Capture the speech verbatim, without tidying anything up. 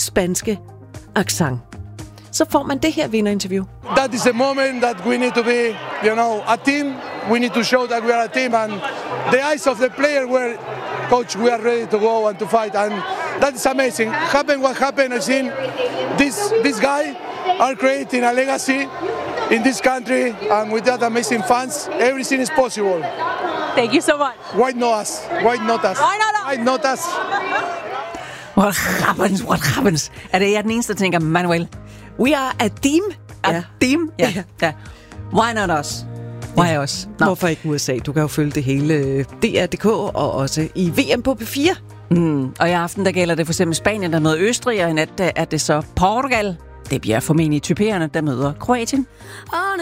spanske accent, så får man det her vinderinterview. That is the moment that we need to be, you know, a team. We need to show that we are a team, and the eyes of the player were, coach, we are ready to go and to fight, and that is amazing. Happen what happened, I think this this guy are creating a legacy in this country, and with that amazing fans, everything is possible. Thank you so much. Why not us? Why not us? Why not us? Why not us? What happens? What happens? Er det jeg den eneste, der tænker, Manuel? We are a team. A Ja. team? Ja. Ja. ja. Why not us? Why Ja. us? Nå. Hvorfor ikke U S A? Du kan jo følge det hele D R punktum D K og også i V M på P fire. Mm. Og i aften, der gælder det for eksempel Spanien, der møder Østrig, og i nat der er det så Portugal. Det bliver formentlig typererne, der møder Kroatien.